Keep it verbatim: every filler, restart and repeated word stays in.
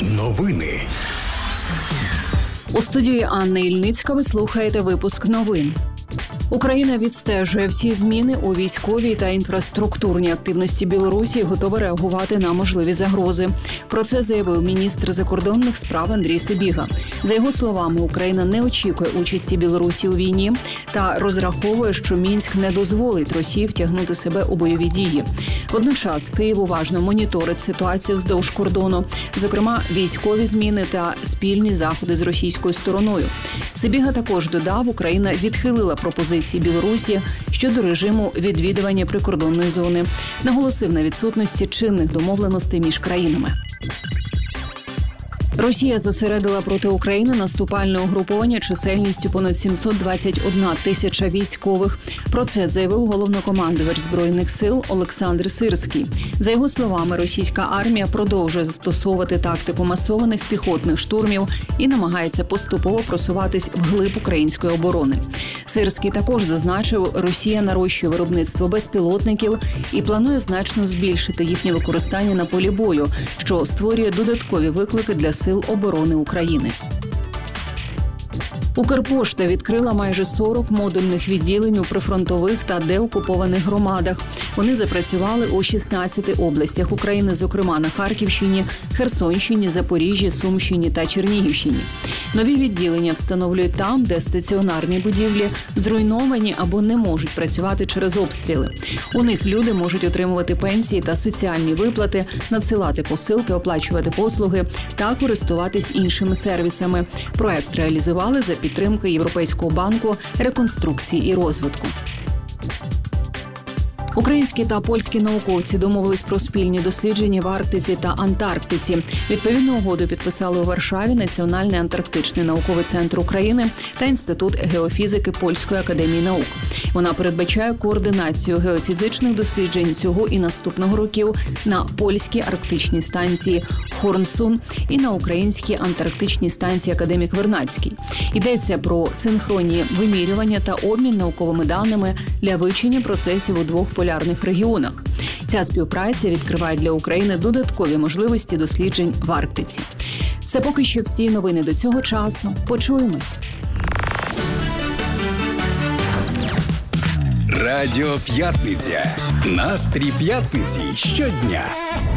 Новини. У студії Анна Ільницька ви слухаєте випуск новин. Україна відстежує всі зміни у військовій та інфраструктурній активності Білорусі і готова реагувати на можливі загрози. Про це заявив міністр закордонних справ Андрій Сибіга. За його словами, Україна не очікує участі Білорусі у війні та розраховує, що Мінськ не дозволить Росії втягнути себе у бойові дії. Водночас Київ уважно моніторить ситуацію вздовж кордону, зокрема військові зміни та спільні заходи з російською стороною. Сибіга також додав, Україна відхилила пропозиції Білорусі щодо режиму відвідування прикордонної зони. Наголосив на відсутності чинних домовленостей між країнами. Росія зосередила проти України наступальне угруповання чисельністю понад сімсот двадцять одна тисяча військових. Про це заявив головнокомандувач Збройних сил Олександр Сирський. За його словами, російська армія продовжує застосовувати тактику масованих піхотних штурмів і намагається поступово просуватись вглиб української оборони. Сирський також зазначив, Росія нарощує виробництво безпілотників і планує значно збільшити їхнє використання на полі бою, що створює додаткові виклики для Сил оборони України. Укрпошта відкрила майже сорок модульних відділень у прифронтових та деокупованих громадах. Вони запрацювали у шістнадцяти областях України, зокрема на Харківщині, Херсонщині, Запоріжжі, Сумщині та Чернігівщині. Нові відділення встановлюють там, де стаціонарні будівлі зруйновані або не можуть працювати через обстріли. У них люди можуть отримувати пенсії та соціальні виплати, надсилати посилки, оплачувати послуги та користуватись іншими сервісами. Проект реалізували за підтримки Європейського банку реконструкції і розвитку. Українські та польські науковці домовились про спільні дослідження в Арктиці та Антарктиці. Відповідну угоду підписали у Варшаві Національний антарктичний науковий центр України та Інститут геофізики Польської академії наук. Вона передбачає координацію геофізичних досліджень цього і наступного років на польській арктичній станції Хорнсун і на українській антарктичній станції Академік Вернадський. Йдеться про синхронні вимірювання та обмін науковими даними для вивчення процесів у двох полярних регіонах. Ця співпраця відкриває для України додаткові можливості досліджень в Арктиці. Це поки що всі новини до цього часу. Почуємось. Радіо П'ятниця. Настрій п'ятниці щодня.